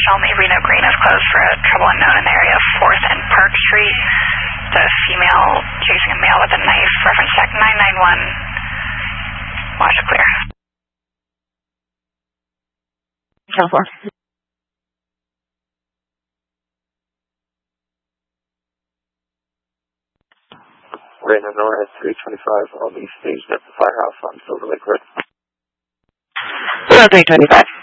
Only Reno Green is closed for a trouble unknown in the area of 4th and Park Street. The female chasing a male with a knife. Reference check 991. Watch it clear. Channel 4. Reno North 325 on the stage at the firehouse on Silver Lake Road. 325.